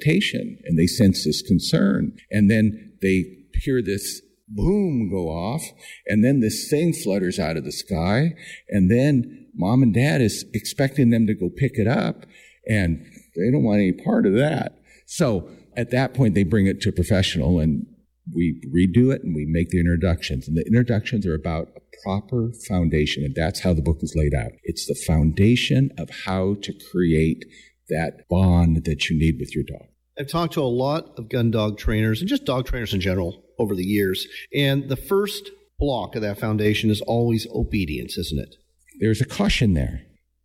expectation and they sense this concern. And then they hear this boom go off, and then this thing flutters out of the sky, and then mom and dad is expecting them to go pick it up, and they don't want any part of that. So at that point, they bring it to a professional, and we redo it, and we make the introductions. And the introductions are about a proper foundation, and that's how the book is laid out. It's the foundation of how to create that bond that you need with your dog. I've talked to a lot of gun dog trainers and just dog trainers in general over the years, and the first block of that foundation is always obedience, isn't it? There's a caution there,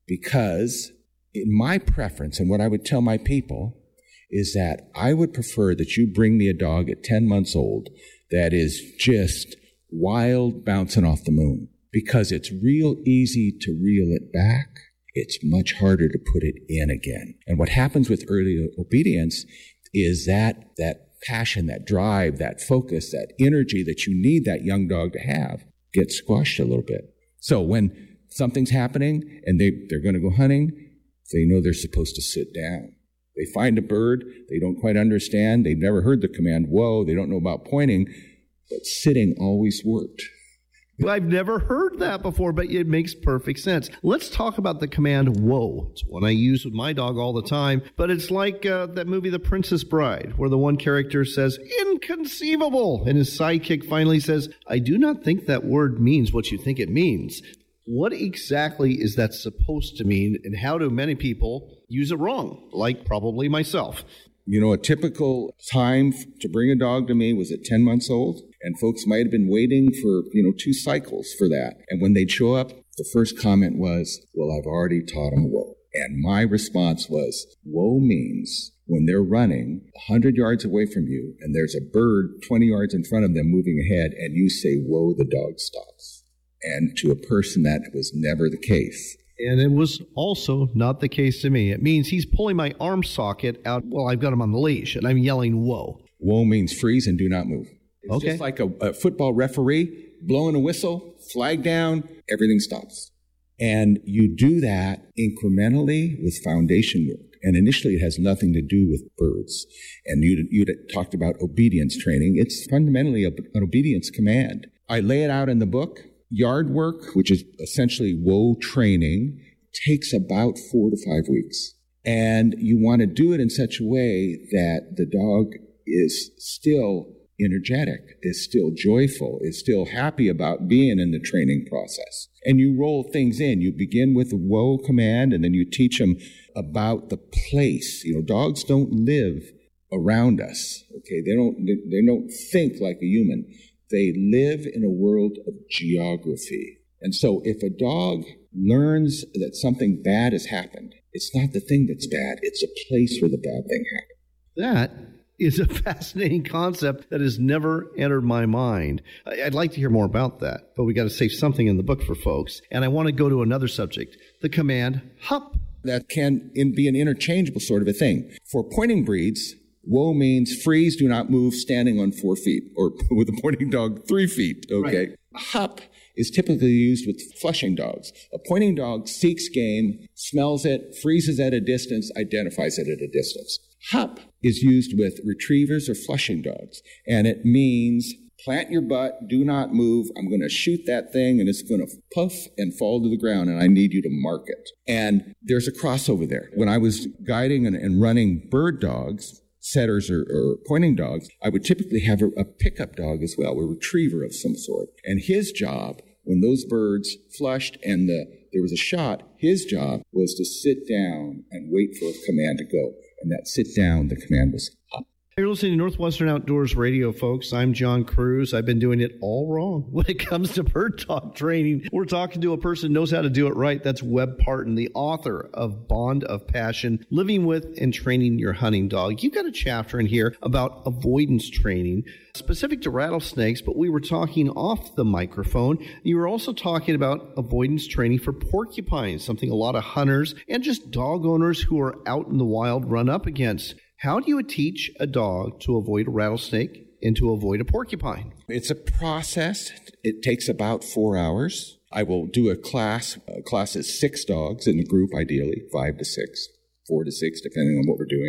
because in my preference and what I would tell my people is that I would prefer that you bring me a dog at 10 months old that is just wild, bouncing off the moon, because it's real easy to reel it back. It's much harder to put it in again. And what happens with early obedience is that passion, that drive, that focus, that energy that you need that young dog to have gets squashed a little bit. So when something's happening and they're going to go hunting, they know they're supposed to sit down. They find a bird, they don't quite understand, they've never heard the command, whoa, they don't know about pointing, but sitting always worked. I've never heard that before, but it makes perfect sense. Let's talk about the command, whoa. It's one I use with my dog all the time, but it's like that movie, The Princess Bride, where the one character says, inconceivable, and his sidekick finally says, I do not think that word means what you think it means. What exactly is that supposed to mean, and how do many people use it wrong, like probably myself? You know, a typical time to bring a dog to me was at 10 months old, and folks might have been waiting for, 2 cycles for that. And when they'd show up, the first comment was, well, I've already taught them whoa. And my response was, whoa means when they're running 100 yards away from you, and there's a bird 20 yards in front of them moving ahead, and you say, whoa, the dog stops. And to a person, that was never the case. And it was also not the case to me. It means he's pulling my arm socket out while I've got him on the leash, and I'm yelling, whoa. Whoa means freeze and do not move. It's okay. Just like a football referee blowing a whistle, flag down, everything stops. And you do that incrementally with foundation work. And initially, it has nothing to do with birds. And you talked about obedience training. It's fundamentally an obedience command. I lay it out in the book. Yard work, which is essentially whoa training, takes about 4 to 5 weeks. And you want to do it in such a way that the dog is still energetic, is still joyful, is still happy about being in the training process. And you roll things in. You begin with the whoa command, and then you teach them about the place. Dogs don't live around us. Okay, they don't think like a human. They live in a world of geography. And so if a dog learns that something bad has happened, it's not the thing that's bad, it's a place where the bad thing happened. That is a fascinating concept that has never entered my mind. I'd like to hear more about that, but we got to save something in the book for folks. And I want to go to another subject, the command, hup. That can be an interchangeable sort of a thing. For pointing breeds, whoa means freeze, do not move, standing on 4 feet, or with a pointing dog, 3 feet, okay? Right. Hup is typically used with flushing dogs. A pointing dog seeks game, smells it, freezes at a distance, identifies it at a distance. Hup is used with retrievers or flushing dogs, and it means plant your butt, do not move, I'm going to shoot that thing, and it's going to puff and fall to the ground, and I need you to mark it. And there's a crossover there. When I was guiding and running bird dogs, setters or pointing dogs, I would typically have a pickup dog as well, a retriever of some sort. And his job, when those birds flushed and there was a shot, his job was to sit down and wait for a command to go. And that sit down, the command was up. You're listening to Northwestern Outdoors Radio, folks. I'm John Cruz. I've been doing it all wrong when it comes to bird dog training. We're talking to a person who knows how to do it right. That's Webb Parton, the author of Bond of Passion, Living with and Training Your Hunting Dog. You've got a chapter in here about avoidance training, specific to rattlesnakes, but we were talking off the microphone. You were also talking about avoidance training for porcupines, something a lot of hunters and just dog owners who are out in the wild run up against. How do you teach a dog to avoid a rattlesnake and to avoid a porcupine? It's a process. It takes about 4 hours. I will do a class. A class is 6 dogs in a group, ideally, 5 to 6, 4 to 6, depending on what we're doing.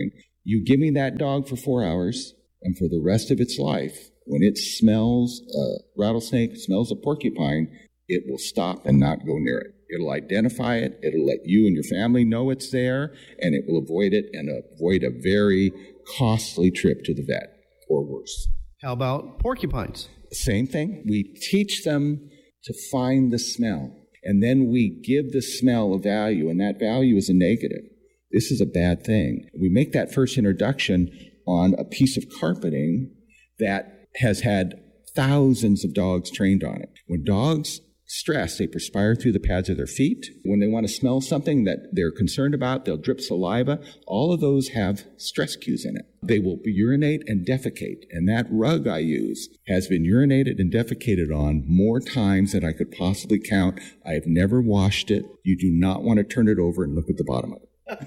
You give me that dog for 4 hours, and for the rest of its life, when it smells a rattlesnake, smells a porcupine, it will stop and not go near it. It'll identify it, it'll let you and your family know it's there, and it will avoid it and avoid a very costly trip to the vet, or worse. How about porcupines? Same thing. We teach them to find the smell, and then we give the smell a value, and that value is a negative. This is a bad thing. We make that first introduction on a piece of carpeting that has had thousands of dogs trained on it. When dogs stress, they perspire through the pads of their feet. When they want to smell something that they're concerned about, they'll drip saliva. All of those have stress cues in it. They will urinate and defecate. And that rug I use has been urinated and defecated on more times than I could possibly count. I have never washed it. You do not want to turn it over and look at the bottom of it.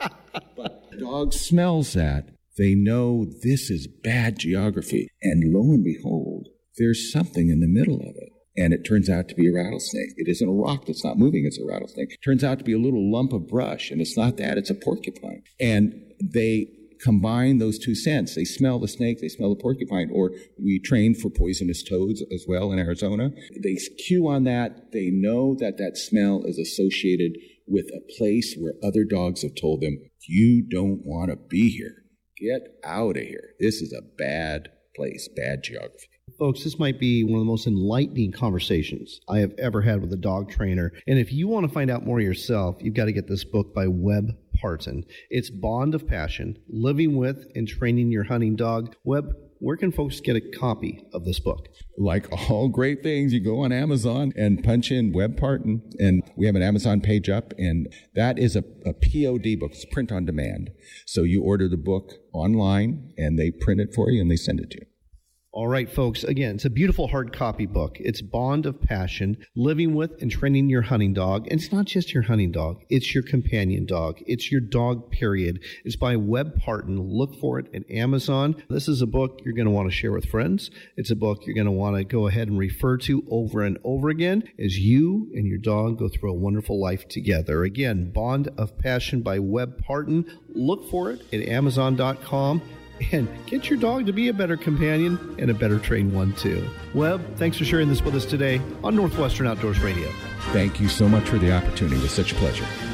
But the dog smells that. They know this is bad geography. And lo and behold, there's something in the middle of it. And it turns out to be a rattlesnake. It isn't a rock that's not moving, it's a rattlesnake. It turns out to be a little lump of brush, and it's not that, it's a porcupine. And they combine those two scents. They smell the snake, they smell the porcupine, or we train for poisonous toads as well in Arizona. They cue on that. They know that that smell is associated with a place where other dogs have told them, you don't want to be here. Get out of here. This is a bad place, bad geography. Folks, this might be one of the most enlightening conversations I have ever had with a dog trainer. And if you want to find out more yourself, you've got to get this book by Webb Parton. It's Bond of Passion, Living With and Training Your Hunting Dog. Webb, where can folks get a copy of this book? Like all great things, you go on Amazon and punch in Webb Parton, and we have an Amazon page up, and that is a POD book. It's print on demand. So you order the book online, and they print it for you, and they send it to you. All right, folks. Again, it's a beautiful hard copy book. It's Bond of Passion, Living With and Training Your Hunting Dog. And it's not just your hunting dog. It's your companion dog. It's your dog, period. It's by Webb Parton. Look for it at Amazon. This is a book you're going to want to share with friends. It's a book you're going to want to go ahead and refer to over and over again as you and your dog go through a wonderful life together. Again, Bond of Passion by Webb Parton. Look for it at Amazon.com. And get your dog to be a better companion and a better trained one, too. Webb, thanks for sharing this with us today on Northwestern Outdoors Radio. Thank you so much for the opportunity. It was such a pleasure.